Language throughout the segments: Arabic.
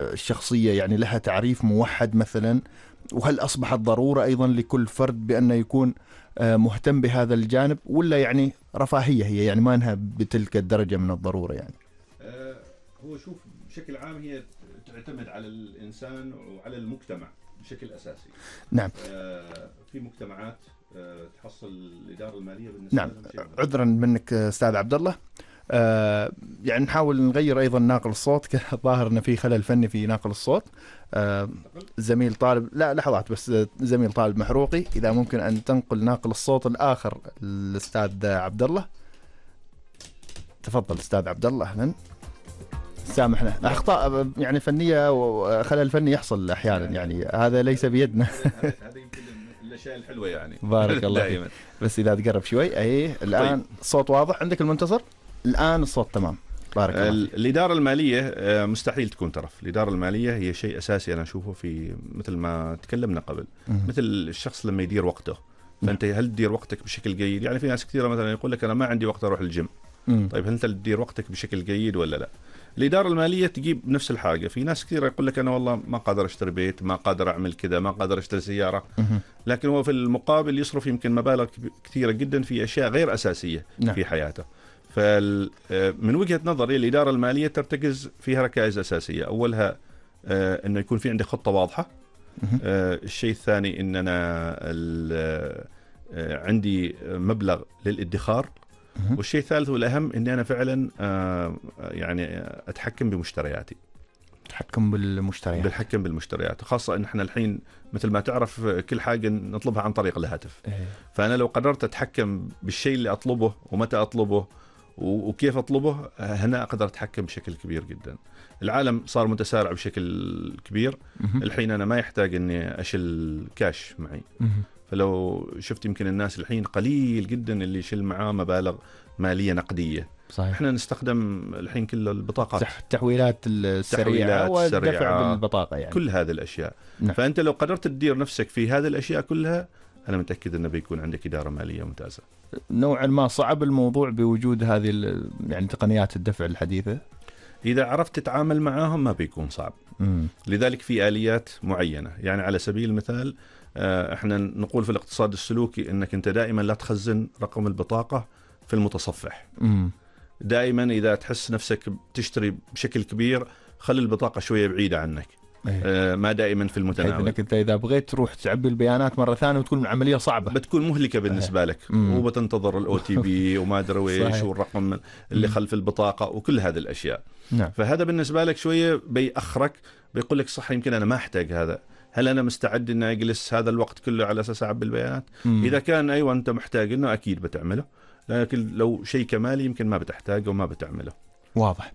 الشخصية يعني لها تعريف موحد مثلا؟ وهل أصبحت ضرورة أيضا لكل فرد بأنه يكون مهتم بهذا الجانب، ولا يعني رفاهية هي يعني ما أنها بتلك الدرجة من الضرورة يعني؟ هو شوف بشكل عام هي تعتمد على الإنسان وعلى المجتمع بشكل أساسي. نعم. في مجتمعات تحصل الإدارة المالية بالنسبة نعم. لهم شيء. عذرا منك أستاذ عبد الله، يعني نحاول نغير أيضا ناقل الصوت، ظاهر أن في خلل فني في ناقل الصوت. زميل طالب، لا لحظات بس، زميل طالب محروقي، إذا ممكن أن تنقل ناقل الصوت الآخر الأستاذ عبد الله. تفضل أستاذ عبد الله. أهلا. سامحنا، أخطاء يعني فنية وخلل فني يحصل أحيانا، يعني هذا ليس بيدنا. هذا يمكن الأشياء الحلوة يعني. بارك الله فيك. بس إذا تقرب شوي. أيه الآن طيب. الصوت واضح عندك المنتصر؟ الآن الصوت تمام. بارك الله فيك. الإدارة المالية مستحيل تكون ترف. الإدارة المالية هي شيء أساسي أنا أشوفه، في مثل ما تكلمنا قبل، مثل الشخص لما يدير وقته. فأنت هل تدير وقتك بشكل جيد؟ يعني في ناس كثيرة مثلا يقول لك أنا ما عندي وقت أروح الجيم. طيب هل أنت تدير وقتك بشكل جيد ولا لا؟ الإدارة المالية تجيب نفس الحاجة. في ناس كثيرة يقول لك أنا والله ما قادر أشتري بيت، ما قادر أعمل كذا، ما قادر أشتري سيارة، لكن هو في المقابل يصرف يمكن مبالغ كثيرة جدا في أشياء غير أساسية في حياته. فمن وجهة نظري الإدارة المالية ترتكز فيها ركائز أساسية. أولها أنه يكون في عندي خطة واضحة. الشيء الثاني أن أنا عندي مبلغ للادخار. والشيء الثالث والأهم أني أنا فعلا يعني أتحكم بمشترياتي. بالحكم بالمشتريات، خاصة أن احنا الحين مثل ما تعرف كل حاجة نطلبها عن طريق الهاتف. فأنا لو قدرت أتحكم بالشيء اللي أطلبه ومتى أطلبه وكيف أطلبه، هنا أقدر أتحكم بشكل كبير جدا. العالم صار متسارع بشكل كبير. الحين أنا ما يحتاج أني أشيل كاش معي. فلو شفت يمكن الناس الحين قليل جدا اللي يشيل معاه مبالغ مالية نقدية. صحيح. احنا نستخدم الحين كل البطاقات، التحويلات السريعة والدفع بالبطاقة، يعني كل هذه الأشياء. فأنت لو قدرت تدير نفسك في هذه الأشياء كلها، أنا متأكد أنه بيكون عندك إدارة مالية ممتازة. نوعا ما صعب الموضوع بوجود هذه يعني تقنيات الدفع الحديثة. إذا عرفت تتعامل معاهم ما بيكون صعب. لذلك في آليات معينة. يعني على سبيل المثال احنا نقول في الاقتصاد السلوكي انك انت دائما لا تخزن رقم البطاقة في المتصفح. دائما اذا تحس نفسك تشتري بشكل كبير، خلي البطاقة شوية بعيدة عنك. ما دائما في المتناول، انك انت اذا بغيت تروح تعبي البيانات مرة ثانية وتكون عملية صعبة، بتكون مهلكة بالنسبة لك. وبتنتظر الOTP وما ادري ايش والرقم اللي خلف البطاقة وكل هذه الاشياء. فهذا بالنسبة لك شوية بيأخرك، بيقول لك صح يمكن انا ما احتاج هذا. هل أنا مستعد أن أجلس هذا الوقت كله على أساس أعبي البيانات؟ إذا كان أيوة أنت محتاج إنه أكيد بتعمله، لكن لو شيء كمالي يمكن ما بتحتاجه وما بتعمله. واضح.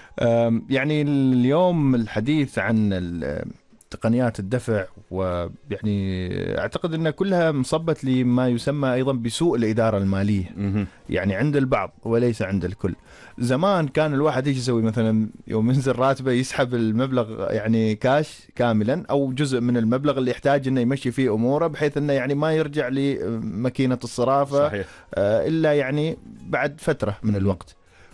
يعني اليوم الحديث عن تقنيات الدفع، ويعني أعتقد أن كلها مصبت لما يسمى أيضا بسوء الإدارة المالية. يعني عند البعض وليس عند الكل. زمان كان الواحد يجي يسوي مثلا يوم ينزل راتبه يسحب المبلغ يعني كاش كاملا، أو جزء من المبلغ اللي يحتاج أنه يمشي فيه أموره، بحيث أنه يعني ما يرجع لماكينة الصرافة. صحيح. إلا يعني بعد فترة من الوقت.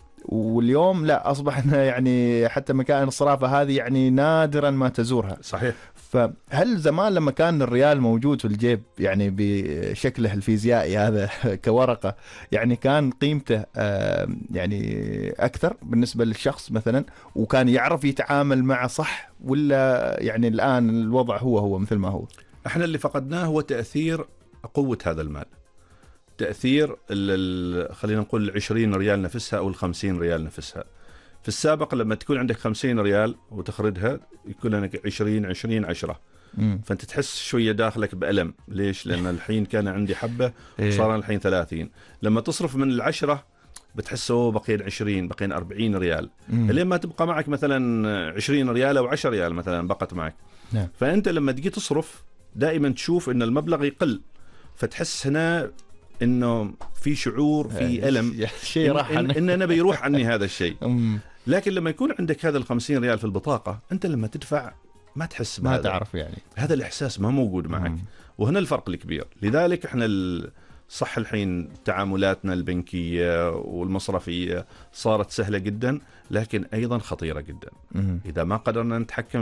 واليوم لا، أصبح يعني حتى مكان الصرافة هذه يعني نادرا ما تزورها. صحيح. فهل زمان لما كان الريال موجود في الجيب يعني بشكله الفيزيائي هذا كورقة، يعني كان قيمته يعني أكثر بالنسبة للشخص مثلا، وكان يعرف يتعامل معه صح، ولا يعني الآن الوضع هو مثل ما هو؟ احنا اللي فقدناه هو تأثير قوة هذا المال. تأثير خلينا نقول 20 ريال نفسها أو 50 ريال نفسها. في السابق لما تكون عندك 50 ريال وتخرجها يكون لك 20-10. فأنت تحس شوية داخلك بألم. ليش؟ لأن الحين كان عندي حبة وصار الحين 30. لما تصرف من 10 بتحسه بقين 20 بقين 40 ريال. لين ما تبقى معك مثلا 20 ريال أو 10 ريال مثلا بقت معك. فأنت لما تجي تصرف دائما تشوف إن المبلغ يقل، فتحس هنا إنه في شعور، في ألم، شيء راح إن أنا بيروح عني هذا الشيء. لكن لما يكون عندك هذا 50 ريال في البطاقة، أنت لما تدفع ما تحس بهذا، ما تعرف يعني هذا الإحساس ما موجود معك. وهنا الفرق الكبير. لذلك إحنا صح الحين تعاملاتنا البنكية والمصرفية صارت سهلة جدا، لكن أيضا خطيرة جدا. إذا ما قدرنا نتحكم